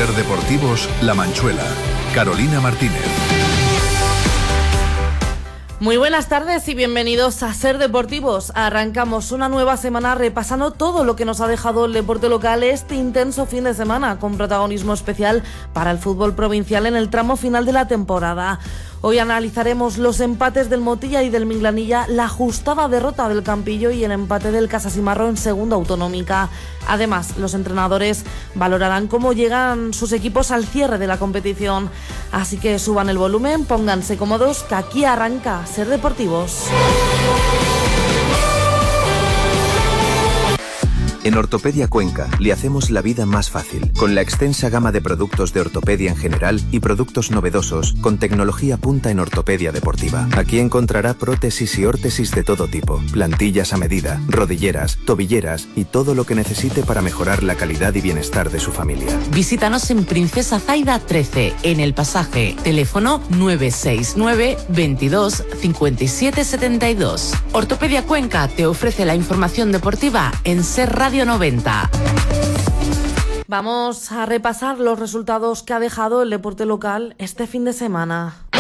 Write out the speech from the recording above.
Ser Deportivos, La Manchuela. Carolina Martínez. Muy buenas tardes y bienvenidos a Ser Deportivos. Arrancamos una nueva semana repasando todo lo que nos ha dejado el deporte local este intenso fin de semana, con protagonismo especial para el fútbol provincial en el tramo final de la temporada. Hoy analizaremos los empates del Motilla y del Minglanilla, la ajustada derrota del Campillo y el empate del Casasimarro en segunda autonómica. Además, los entrenadores valorarán cómo llegan sus equipos al cierre de la competición. Así que suban el volumen, pónganse cómodos, que aquí arranca Ser Deportivos. En Ortopedia Cuenca le hacemos la vida más fácil, con la extensa gama de productos de ortopedia en general y productos novedosos con tecnología punta en ortopedia deportiva. Aquí encontrará prótesis y órtesis de todo tipo, plantillas a medida, rodilleras, tobilleras y todo lo que necesite para mejorar la calidad y bienestar de su familia. Visítanos en Princesa Zaida 13, en El Pasaje. Teléfono 969 22 57 72. Ortopedia Cuenca te ofrece la información deportiva en Ser Radio 90. Vamos a repasar los resultados que ha dejado el deporte local este fin de semana.